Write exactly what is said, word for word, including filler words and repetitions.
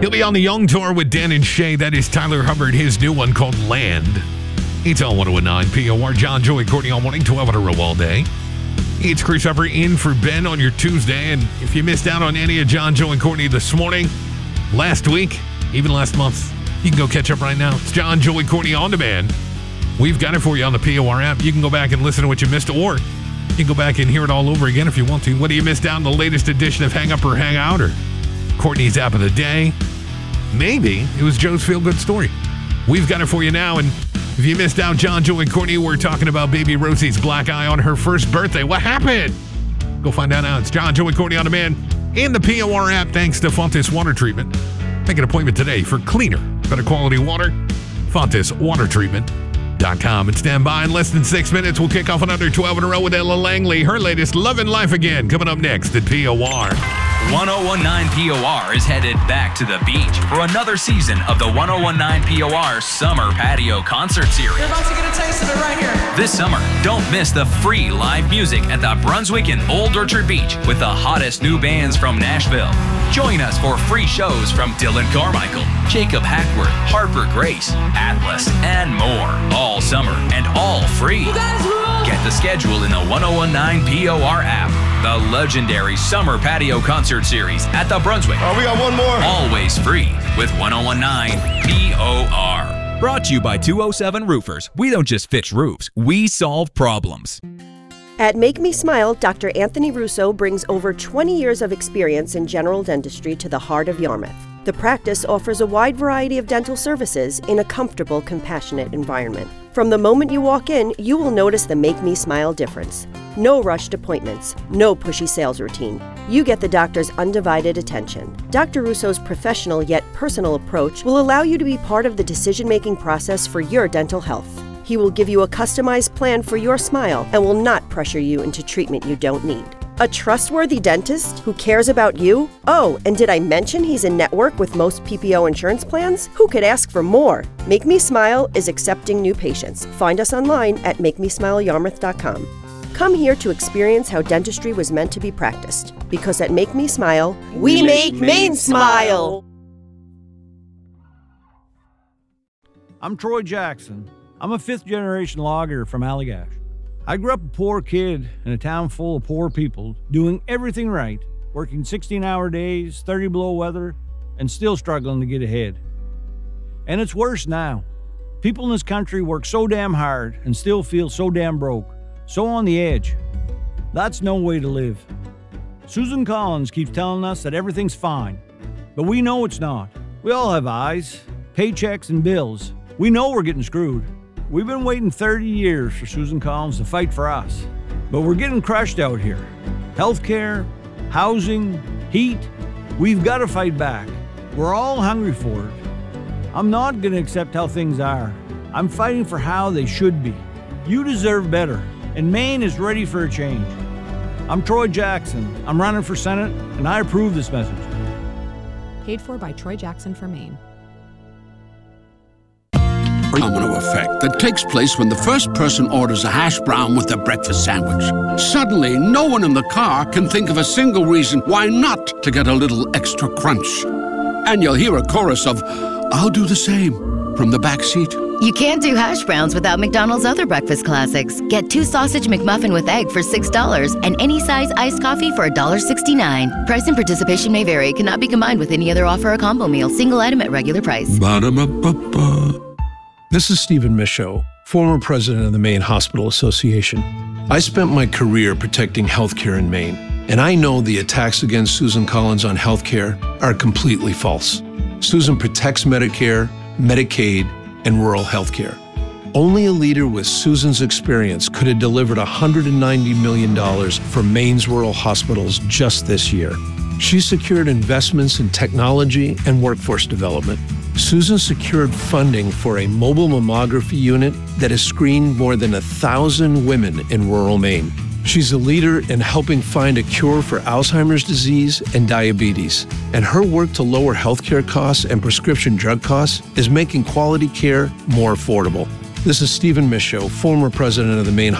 He'll be on the Young Tour with Dan and Shay. That is Tyler Hubbard, his new one called Land. It's on one oh nine P O R. John, Joey, Courtney all morning, twelve in a row all day. It's Chris Upper in for Ben on your Tuesday. And if you missed out on any of John, Joe, and Courtney this morning, last week, even last month, you can go catch up right now. It's John, Joey, Courtney on demand. We've got it for you on the P O R app. You can go back and listen to what you missed, or you can go back and hear it all over again if you want to. Whether you missed out on the latest edition of Hang Up or Hang Out, or Courtney's app of the day, maybe it was Joe's feel-good story. We've got it for you now, and if you missed out, John, Joe, and Courtney, we're talking about baby Rosie's black eye on her first birthday. What happened? Go find out now. It's John, Joe, and Courtney on demand in the P O R app, thanks to Fontes Water Treatment. Make an appointment today for cleaner, better quality water. Fontes Water Treatment dot com. And stand by in less than six minutes. We'll kick off another twelve in a row with Ella Langley. Her latest Lovin' Life Again coming up next at P O R. ten nineteen P O R is headed back to the beach for another season of the ten nineteen P O R Summer Patio Concert Series. You're about to get a taste of it right here. This summer, don't miss the free live music at the Brunswick and Old Orchard Beach with the hottest new bands from Nashville. Join us for free shows from Dylan Carmichael, Jacob Hackworth, Harper Grace, Atlas, and more. All summer and all free. You guys rule! Get the schedule in the ten nineteen P O R app. The legendary Summer Patio Concert Series at the Brunswick. Oh, we got one more. Always free with ten nineteen P O R. Brought to you by two oh seven Roofers. We don't just fix roofs, we solve problems. At Make Me Smile, Doctor Anthony Russo brings over twenty years of experience in general dentistry to the heart of Yarmouth. The practice offers a wide variety of dental services in a comfortable, compassionate environment. From the moment you walk in, you will notice the Make Me Smile difference. No rushed appointments, no pushy sales routine. You get the doctor's undivided attention. Doctor Russo's professional yet personal approach will allow you to be part of the decision-making process for your dental health. He will give you a customized plan for your smile and will not pressure you into treatment you don't need. A trustworthy dentist who cares about you? Oh, and did I mention he's in network with most P P O insurance plans? Who could ask for more? Make Me Smile is accepting new patients. Find us online at make me smile yarmouth dot com. Come here to experience how dentistry was meant to be practiced. Because at Make Me Smile, we, we make Maine smile! I'm Troy Jackson. I'm a fifth-generation logger from Allagash. I grew up a poor kid in a town full of poor people, doing everything right, working sixteen-hour days, thirty below weather, and still struggling to get ahead. And it's worse now. People in this country work so damn hard and still feel so damn broke, so on the edge. That's no way to live. Susan Collins keeps telling us that everything's fine, but we know it's not. We all have eyes, paychecks, and bills. We know we're getting screwed. We've been waiting thirty years for Susan Collins to fight for us, but we're getting crushed out here. Healthcare, housing, heat, we've got to fight back. We're all hungry for it. I'm not going to accept how things are. I'm fighting for how they should be. You deserve better, and Maine is ready for a change. I'm Troy Jackson. I'm running for Senate, and I approve this message. Paid for by Troy Jackson for Maine. Domino effect that takes place when the first person orders a hash brown with their breakfast sandwich. Suddenly, no one in the car can think of a single reason why not to get a little extra crunch. And you'll hear a chorus of, "I'll do the same," from the back seat. You can't do hash browns without McDonald's other breakfast classics. Get two sausage McMuffin with egg for six dollars and any size iced coffee for one dollar and sixty-nine cents. Price and participation may vary. Cannot be combined with any other offer or combo meal. Single item at regular price. Ba-da-ba-ba-ba. This is Stephen Michaud, former president of the Maine Hospital Association. I spent my career protecting healthcare in Maine, and I know the attacks against Susan Collins on healthcare are completely false. Susan protects Medicare, Medicaid, and rural healthcare. Only a leader with Susan's experience could have delivered one hundred ninety million dollars for Maine's rural hospitals just this year. She secured investments in technology and workforce development. Susan secured funding for a mobile mammography unit that has screened more than a thousand women in rural Maine. She's a leader in helping find a cure for Alzheimer's disease and diabetes. And her work to lower healthcare costs and prescription drug costs is making quality care more affordable. This is Stephen Michaud, former president of the Maine